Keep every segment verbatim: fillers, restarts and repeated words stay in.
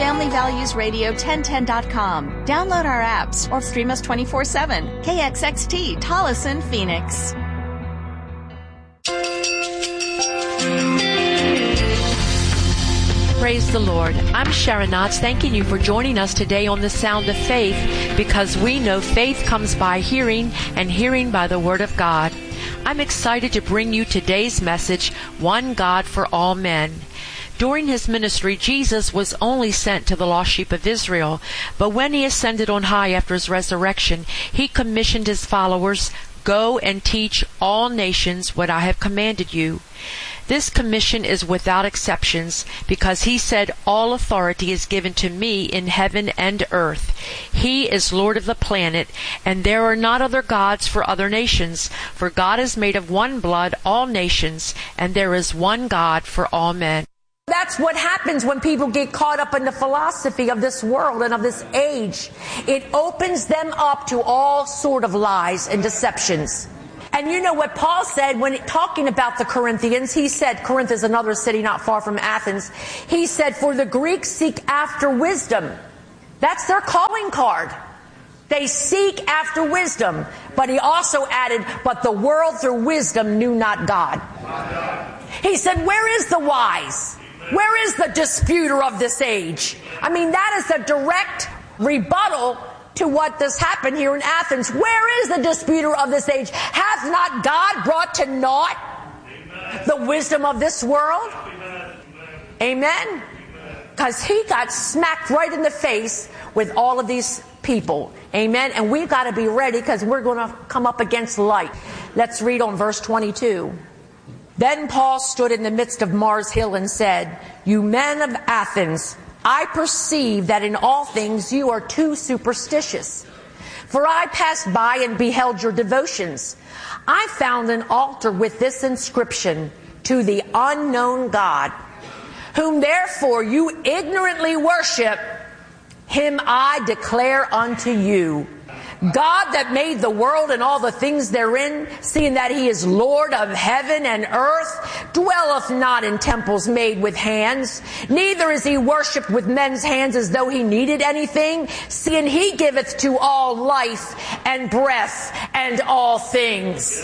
Family Values Radio ten ten dot com. Download our apps or stream us twenty-four seven. K X X T, Tolleson, Phoenix. Praise the Lord. I'm Sharon Knotts, thanking you for joining us today on The Sound of Faith, because we know faith comes by hearing, and hearing by the Word of God. I'm excited to bring you today's message, One God for All Men. During his ministry, Jesus was only sent to the lost sheep of Israel, but when he ascended on high after his resurrection, he commissioned his followers, "Go and teach all nations what I have commanded you." This commission is without exceptions, because he said, "All authority is given to me in heaven and earth." He is Lord of the planet, and there are not other gods for other nations, for God is made of one blood all nations, and there is one God for all men. That's what happens when people get caught up in the philosophy of this world and of this age. It opens them up to all sort of lies and deceptions. And you know what Paul said when talking about the Corinthians? He said, Corinth is another city not far from Athens. He said, "For the Greeks seek after wisdom." That's their calling card. They seek after wisdom. But he also added, "But the world through wisdom knew not God." He said, where is the wise? Where is the disputer of this age? I mean, that is a direct rebuttal to what this happened here in Athens. Where is the disputer of this age? Hath not God brought to naught the wisdom of this world? Amen? Because he got smacked right in the face with all of these people. Amen? And we've got to be ready, because we're going to come up against light. Let's read on verse twenty-two. Then Paul stood in the midst of Mars Hill and said, "You men of Athens, I perceive that in all things you are too superstitious. For I passed by and beheld your devotions. I found an altar with this inscription, to the unknown God, whom therefore you ignorantly worship. Him I declare unto you, God that made the world and all the things therein, seeing that he is Lord of heaven and earth, dwelleth not in temples made with hands, neither is he worshipped with men's hands as though he needed anything, seeing he giveth to all life and breath and all things."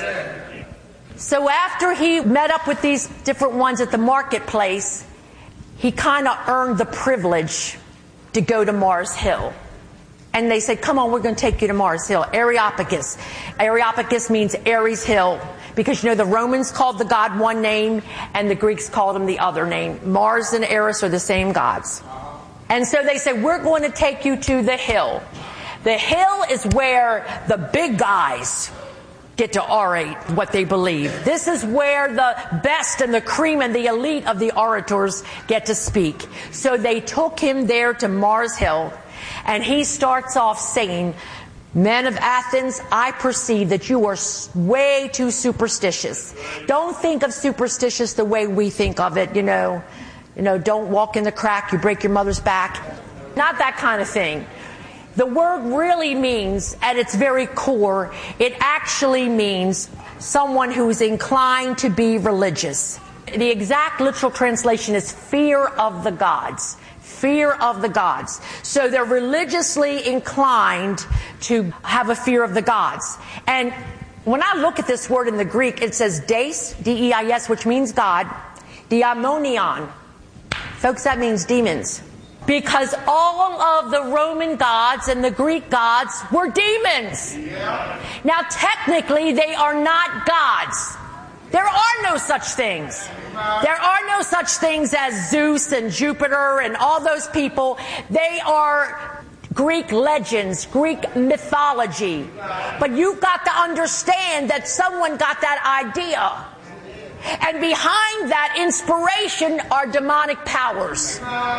So after he met up with these different ones at the marketplace, he kind of earned the privilege to go to Mars Hill. And they said, "Come on, we're going to take you to Mars Hill." Areopagus. Areopagus means Ares Hill. Because, you know, the Romans called the god one name and the Greeks called him the other name. Mars and Eris are the same gods. And so they said, "We're going to take you to the hill." The hill is where the big guys get to orate what they believe. This is where the best and the cream and the elite of the orators get to speak. So they took him there to Mars Hill. And he starts off saying, "Men of Athens, I perceive that you are way too superstitious." Don't think of superstitious the way we think of it, you know. You know, don't walk in the crack, you break your mother's back. Not that kind of thing. The word really means, at its very core, it actually means someone who is inclined to be religious. The exact literal translation is fear of the gods. Fear of the gods. So they're religiously inclined to have a fear of the gods. And when I look at this word in the Greek, it says deis, D E I S, which means God, daimonion. Folks, that means demons. Because all of the Roman gods and the Greek gods were demons. Yeah. Now, technically, they are not gods. There are no such things. There are no such things as Zeus and Jupiter and all those people. They are Greek legends, Greek mythology. But you've got to understand that someone got that idea. And behind that inspiration are demonic powers.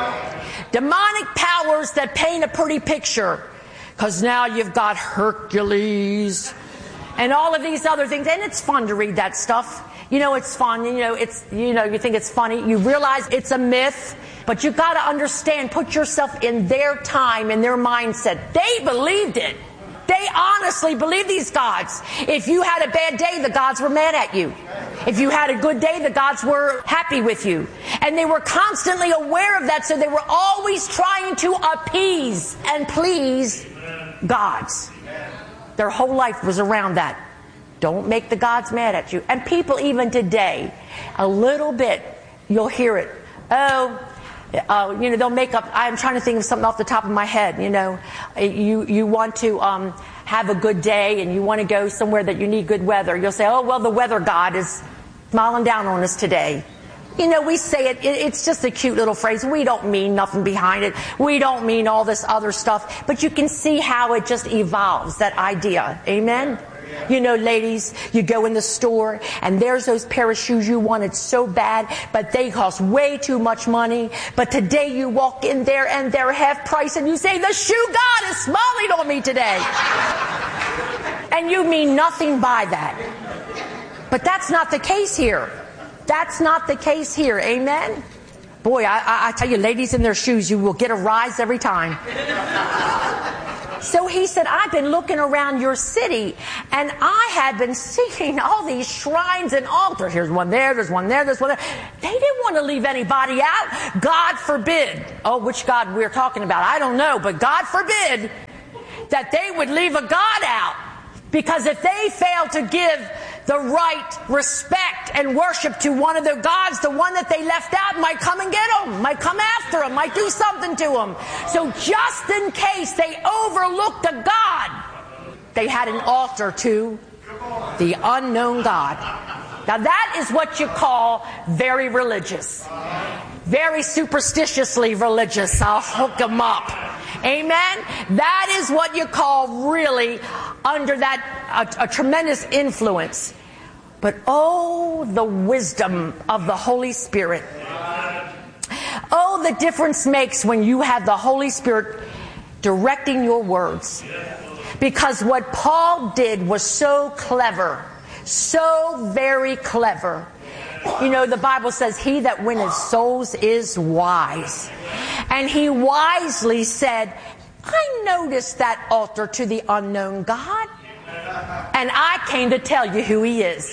Demonic powers that paint a pretty picture. Because now you've got Hercules and all of these other things. And it's fun to read that stuff. You know, it's fun. You know, it's, you know, you think it's funny. You realize it's a myth. But you've got to understand, put yourself in their time, in their mindset. They believed it. They honestly believed these gods. If you had a bad day, the gods were mad at you. If you had a good day, the gods were happy with you. And they were constantly aware of that, so they were always trying to appease and please gods. Their whole life was around that. Don't make the gods mad at you. And people even today, a little bit, you'll hear it. Oh, uh, you know, they'll make up, I'm trying to think of something off the top of my head, you know. You, you want to um, have a good day and you want to go somewhere that you need good weather. You'll say, oh, well, the weather god is smiling down on us today. You know, we say it, it, it's just a cute little phrase. We don't mean nothing behind it. We don't mean all this other stuff. But you can see how it just evolves, that idea. Amen? You know, ladies, you go in the store and there's those pair of shoes you wanted so bad, but they cost way too much money. But today you walk in there and they're half price and you say, the shoe god is smiling on me today. And you mean nothing by that. But that's not the case here. That's not the case here. Amen? Boy, I, I, I tell you, ladies in their shoes, you will get a rise every time. So he said, I've been looking around your city, and I had been seeing all these shrines and altars. Here's one there, there's one there, there's one there. They didn't want to leave anybody out. God forbid. Oh, which God we're talking about, I don't know, but God forbid that they would leave a God out. Because if they fail to give the right respect and worship to one of their gods, the one that they left out might come and get them, might come after them, might do something to them. So just in case they overlooked a god, they had an altar to the unknown God. Now that is what you call very religious. Very superstitiously religious. I'll hook them up. Amen? That is what you call really under that a, a tremendous influence. But oh, the wisdom of the Holy Spirit. Oh, the difference makes when you have the Holy Spirit directing your words. Because what Paul did was so clever. So very clever. You know, the Bible says, he that winneth souls is wise. And he wisely said, I noticed that altar to the unknown God. And I came to tell you who he is.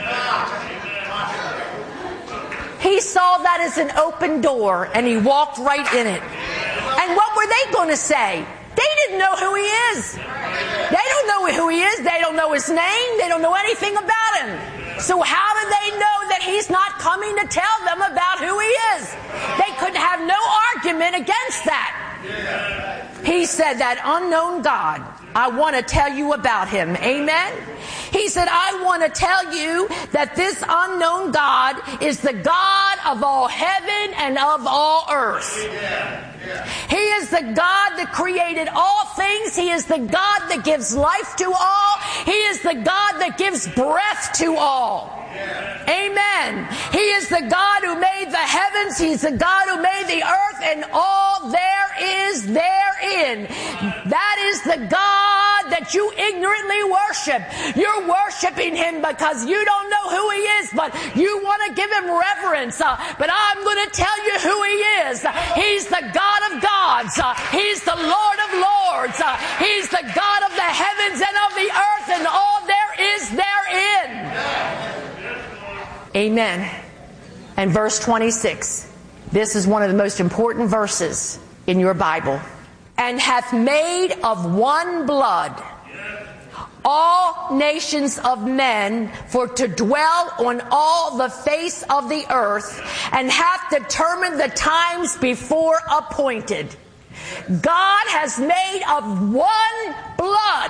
He saw that as an open door and he walked right in it. And what were they going to say? They didn't know who he is. They don't know who he is. They don't know his name. They don't know anything about him. So how do they know that he's not coming to tell them about who he is? They could have no argument against that. He said, that unknown God, I want to tell you about him. Amen? He said, I want to tell you that this unknown God is the God of all heaven and of all earth. He is the God that created all things. He is the God that gives life to all. He is the God that gives breath to all. Amen. He is the God who made the heavens. He's the God who made the earth and all there is therein. That is the God that you ignorantly worship. You're worshiping him because you don't know who he is, but you want to give him reverence. Uh, but I'm going to tell you who he is. He's the God of gods. Uh, he's the Lord of lords. Uh, he's the God of the heavens and of the earth and all there is therein. Amen. And verse twenty-six. This is one of the most important verses in your Bible. And hath made of one blood all nations of men for to dwell on all the face of the earth, and hath determined the times before appointed. God has made of one blood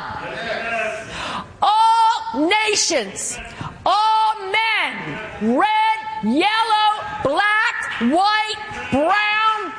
all nations, all men, red, yellow, black, white, brown.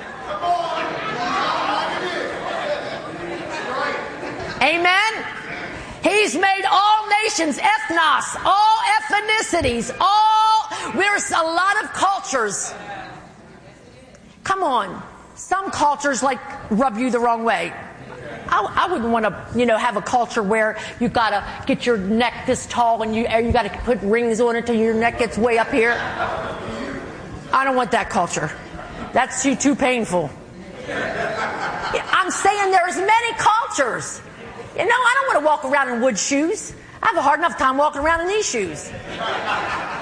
Amen. He's made all nations, ethnos, all ethnicities, all, there's a lot of cultures. Come on. Some cultures like rub you the wrong way. I, I wouldn't want to, you know, have a culture where you got to get your neck this tall and you you got to put rings on it till your neck gets way up here. I don't want that culture. That's too, too painful. I'm saying there's many cultures. You know, I don't want to walk around in wood shoes. I have a hard enough time walking around in these shoes.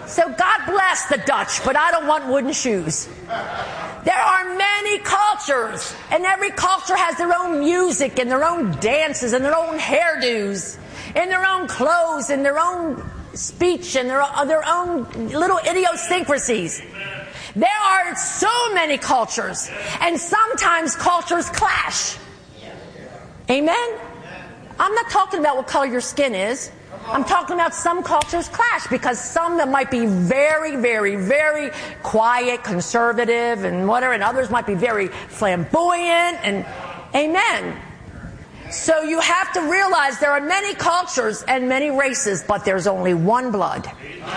So God bless the Dutch, but I don't want wooden shoes. There are many cultures, and every culture has their own music and their own dances and their own hairdos and their own clothes and their own speech and their, their own little idiosyncrasies. There are so many cultures, and sometimes cultures clash. Amen? I'm not talking about what color your skin is. I'm talking about some cultures clash, because some that might be very, very, very quiet, conservative, and whatever, and others might be very flamboyant, and amen. So you have to realize there are many cultures and many races, but there's only one blood.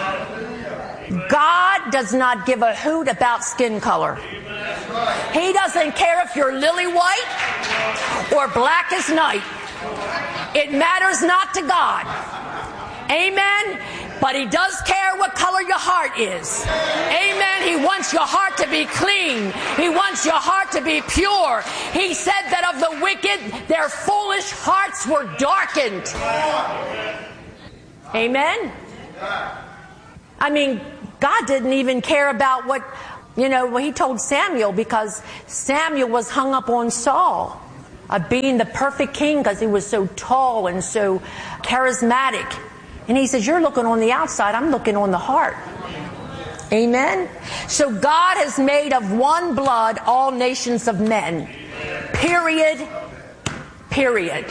God does not give a hoot about skin color. He doesn't care if you're lily white or black as night. It matters not to God. Amen? But He does care what color your heart is. Amen? He wants your heart to be clean. He wants your heart to be pure. He said that of the wicked, their foolish hearts were darkened. Amen? I mean, God didn't even care about what, you know, what He told Samuel, because Samuel was hung up on Saul, uh, being the perfect king, because he was so tall and so charismatic. And He says, you're looking on the outside, I'm looking on the heart. Amen? So God has made of one blood all nations of men. Period. Period.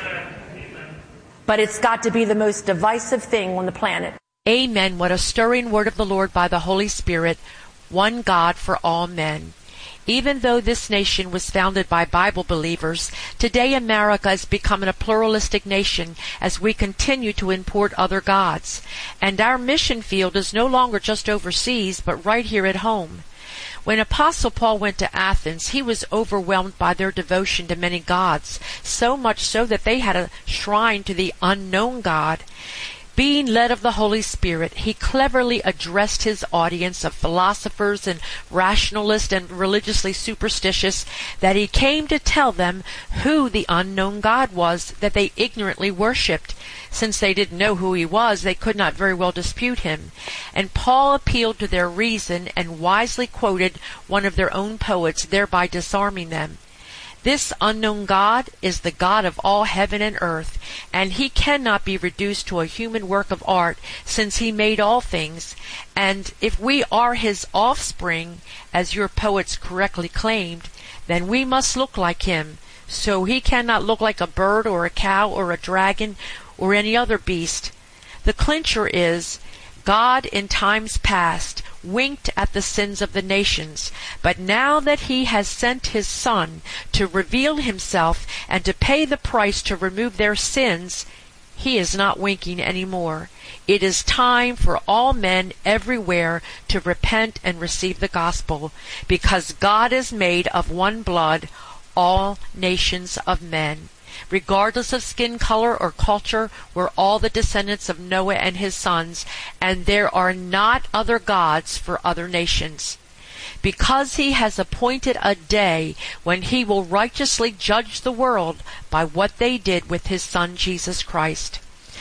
But it's got to be the most divisive thing on the planet. Amen. What a stirring word of the Lord by the Holy Spirit. One God for all men. Even though this nation was founded by Bible believers, today America has become a pluralistic nation as we continue to import other gods. And our mission field is no longer just overseas, but right here at home. When Apostle Paul went to Athens, he was overwhelmed by their devotion to many gods, so much so that they had a shrine to the unknown God. Being led of the Holy Spirit, he cleverly addressed his audience of philosophers and rationalists and religiously superstitious that he came to tell them who the unknown God was that they ignorantly worshipped. Since they didn't know who He was, they could not very well dispute Him. And Paul appealed to their reason and wisely quoted one of their own poets, thereby disarming them. This unknown God is the God of all heaven and earth, and He cannot be reduced to a human work of art, since He made all things. And if we are His offspring, as your poets correctly claimed, then we must look like Him. So He cannot look like a bird or a cow or a dragon or any other beast. The clincher is, God in times past winked at the sins of the nations, but now that He has sent His Son to reveal Himself and to pay the price to remove their sins, He is not winking anymore. It is time for all men everywhere to repent and receive the gospel, because God is made of one blood, all nations of men. Regardless of skin color or culture, we're all the descendants of Noah and his sons, and there are not other gods for other nations. Because He has appointed a day when He will righteously judge the world by what they did with His Son Jesus Christ.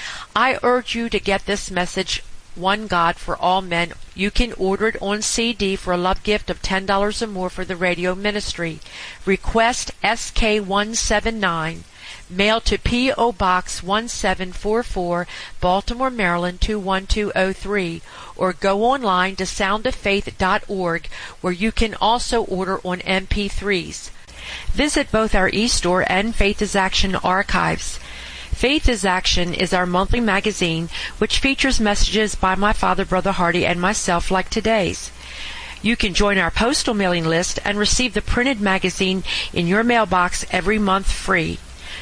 I urge you to get this message, One God for All Men. You can order it on C D for a love gift of ten dollars or more for the radio ministry. Request S K one seven nine. Mail to P O. Box one seven four four, Baltimore, Maryland two one two oh three, or go online to sound of faith dot org, where you can also order on M P threes. Visit both our eStore and Faith is Action archives. Faith is Action is our monthly magazine which features messages by my father, Brother Hardy, and myself like today's. You can join our postal mailing list and receive the printed magazine in your mailbox every month free.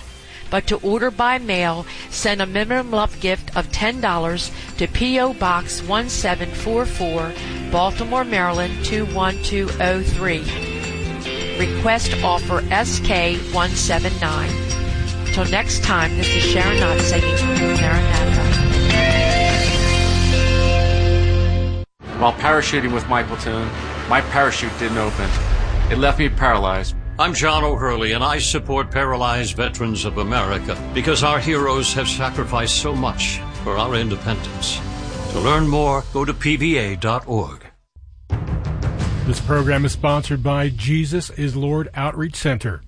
But to order by mail, send a minimum love gift of ten dollars to P O. Box one seven four four, Baltimore, Maryland two one two oh three. Request offer S K one seven nine. Till next time, this is Sharon Knott saying Maranatha. While parachuting with my platoon, my parachute didn't open. It left me paralyzed. I'm John O'Hurley, and I support Paralyzed Veterans of America because our heroes have sacrificed so much for our independence. To learn more, go to P V A dot org. This program is sponsored by Jesus is Lord Outreach Center.